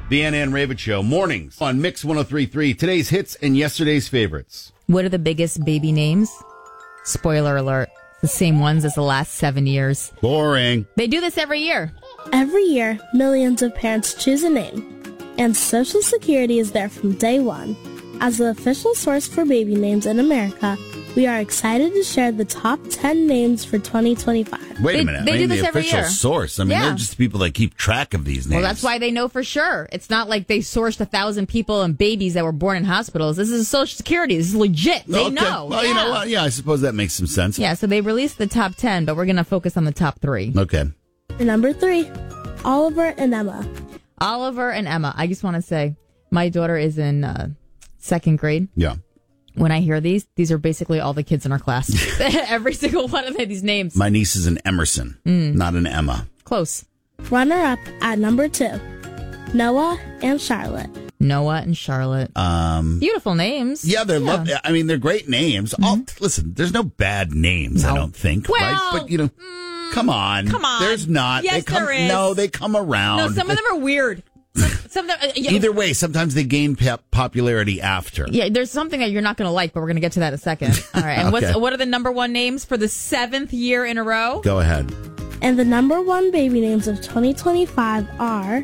The Ann and Ravitch Show, mornings on Mix 103.3. Today's hits and yesterday's favorites. What are the biggest baby names? Spoiler alert. The same ones as the last 7 years. Boring. They do this every year. Every year, millions of parents choose a name, and Social Security is there from day one. As the official source for baby names in America, we are excited to share the top 10 names for 2025. Wait a minute. They do this the every official year. source. I mean, they're just people that keep track of these names. Well, that's why they know for sure. It's not like they sourced 1,000 people and babies that were born in hospitals. This is Social Security. This is legit. They know. Well, you know what? Yeah, I suppose that makes some sense. Yeah, so they released the top 10, but we're going to focus on the top 3. Okay. Number 3, Oliver and Emma. Oliver and Emma. I just want to say, my daughter is in second grade. Yeah. When I hear these are basically all the kids in our class. Every single one of these names. My niece is an Emerson, not an Emma. Close. Runner-up at number 2, Noah and Charlotte. Noah and Charlotte. Beautiful names. Yeah, they're great names. Listen, there's no bad names, I don't think. Well, right? But, you know, come on. There's not. Yes, there is. No, they come around. No, some of them are weird. Some of them, Either way, sometimes they gain popularity after. Yeah, there's something that you're not going to like, but we're going to get to that in a second. All right. And Okay. what are the number 1 names for the 7th year in a row? Go ahead. And the number 1 baby names of 2025 are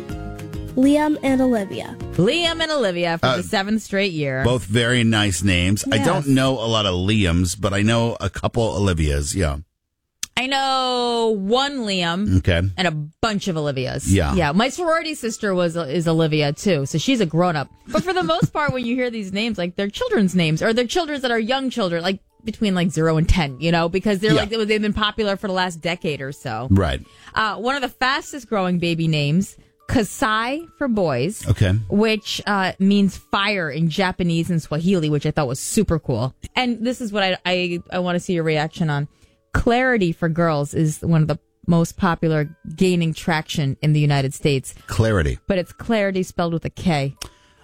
Liam and Olivia. Liam and Olivia for the 7th straight year. Both very nice names. Yes. I don't know a lot of Liams, but I know a couple Olivias. Yeah. I know one Liam Okay. and a bunch of Olivias. Yeah. Yeah. My sorority sister is Olivia too, so she's a grown up. But for the most part, when you hear these names, like they're children's names or they're children that are young children, like between like 0 and 10, you know, because they've been popular for the last decade or so. Right. One of the fastest growing baby names, Kasai for boys. Okay. Which means fire in Japanese and Swahili, which I thought was super cool. And this is what I want to see your reaction on. Clarity for girls is one of the most popular, gaining traction in the United States. Clarity. But it's Clarity spelled with a K.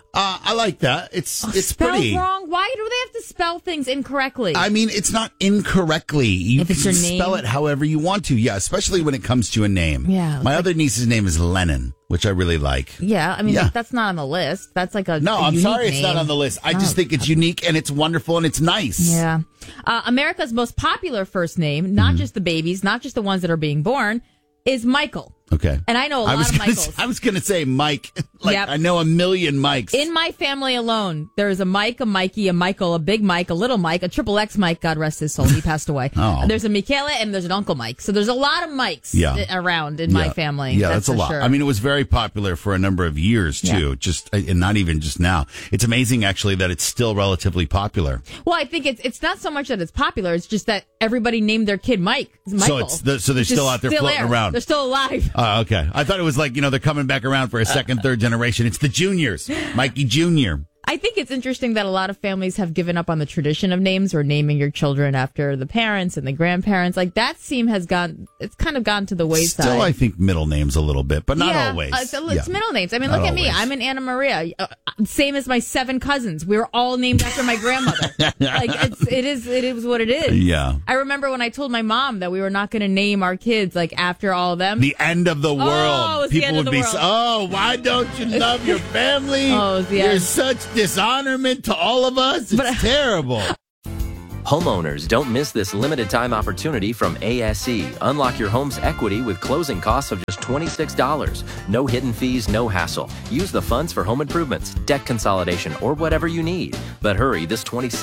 I like that. It's spelled pretty wrong. Why do they have to spell things incorrectly? I mean, it's not incorrectly. You If it's can your name. spell it however you want to. Yeah, especially when it comes to a name. Yeah, My other niece's name is Lennon, which I really like. Yeah, I mean, Yeah. that's not on the list. That's like a No, a I'm unique sorry it's name. not on the list. I just think it's unique and it's wonderful and it's nice. Yeah. America's most popular first name, not just the babies, not just the ones that are being born, is Michael. Okay. And I know a lot of Michaels. I was going to say Mike. Yep. I know a million Mikes. In my family alone, there's a Mike, a Mikey, a Michael, a Big Mike, a Little Mike, a Triple X Mike, God rest his soul. He passed away. Oh. There's a Michaela and there's an Uncle Mike. So there's a lot of Mikes around in my family. Yeah, that's a for lot. sure. I mean, it was very popular for a number of years, too. And not even just now. It's amazing, actually, that it's still relatively popular. Well, I think it's not so much that it's popular. It's just that everybody named their kid Michael. So they're still out there floating around. They're still alive. Okay. I thought it was like, they're coming back around for a second, third generation. It's the juniors. Mikey Jr. I think it's interesting that a lot of families have given up on the tradition of names or naming your children after the parents and the grandparents. Like that it's kind of gone to the wayside. Still, I think middle names a little bit, but not always. It's middle names. I mean, Not look at me. always. I'm an Anna Maria. Same as my 7 cousins. We were all named after my grandmother. Like it is what it is. Yeah. I remember when I told my mom that we were not going to name our kids like after all of them. The end of the world. It's the end of the world. why don't you love your family? It's the You're end. such dishonorment to all of us. It's terrible. Homeowners, don't miss this limited time opportunity from ASE. Unlock your home's equity with closing costs of just $26. No hidden fees, no hassle. Use the funds for home improvements, debt consolidation, or whatever you need. But hurry, this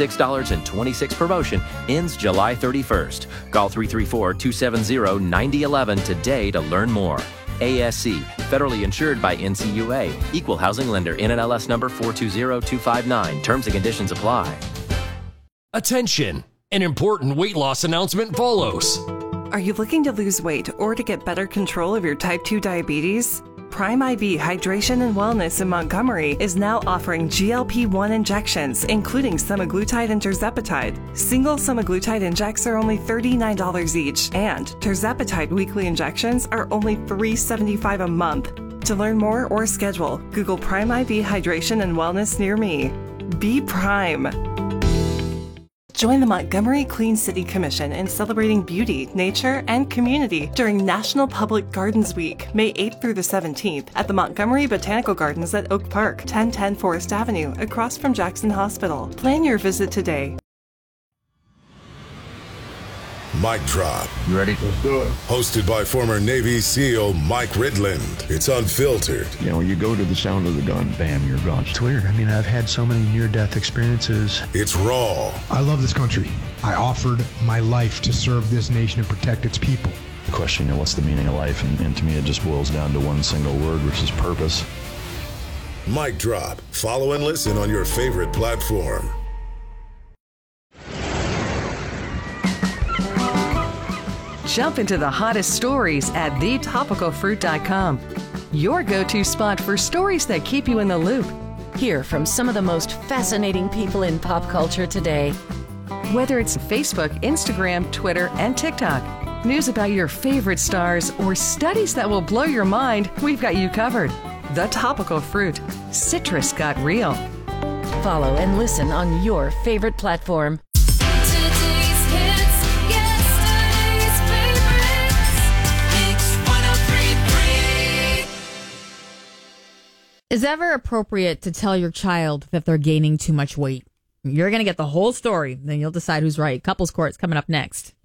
$26.26 promotion ends July 31st. Call 334-270-9011 today to learn more. ASC, federally insured by NCUA. Equal housing lender, NMLS number 420259. Terms and conditions apply. Attention! An important weight loss announcement follows. Are you looking to lose weight or to get better control of your type 2 diabetes? Prime IV Hydration and Wellness in Montgomery is now offering GLP-1 injections, including semaglutide and tirzepatide. Single semaglutide injects are only $39 each, and tirzepatide weekly injections are only $375 a month. To learn more or schedule, Google Prime IV Hydration and Wellness near me. Be Prime. Join the Montgomery Clean City Commission in celebrating beauty, nature, and community during National Public Gardens Week, May 8th through the 17th, at the Montgomery Botanical Gardens at Oak Park, 1010 Forest Avenue, across from Jackson Hospital. Plan your visit today. Mic Drop. You ready? Let's do it. Hosted by former Navy SEAL Mike Ridland. It's unfiltered. You know, you go to the sound of the gun, bam, you're gone. It's weird. I mean, I've had so many near-death experiences. It's raw. I love this country. I offered my life to serve this nation and protect its people. The question, what's the meaning of life? And to me, it just boils down to one single word, which is purpose. Mic Drop. Follow and listen on your favorite platform. Jump into the hottest stories at thetopicalfruit.com. Your go-to spot for stories that keep you in the loop. Hear from some of the most fascinating people in pop culture today. Whether it's Facebook, Instagram, Twitter, and TikTok, news about your favorite stars, or studies that will blow your mind, we've got you covered. The Topical Fruit. Citrus got real. Follow and listen on your favorite platform. Is it ever appropriate to tell your child that they're gaining too much weight? You're going to get the whole story, then you'll decide who's right. Couples Court's coming up next.